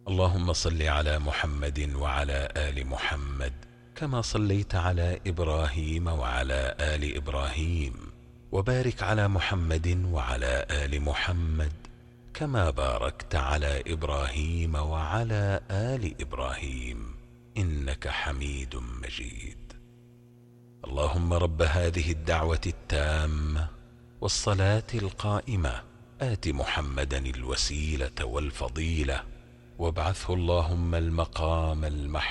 اللهم صل على محمد وعلى آل محمد كما صليت على إبراهيم وعلى آل إبراهيم، وبارك على محمد وعلى آل محمد كما باركت على إبراهيم وعلى آل إبراهيم إنك حميد مجيد. اللهم رب هذه الدعوة التامة والصلاة القائمة آت محمدا الوسيلة والفضيلة، وابعثه اللهم المقام المحمود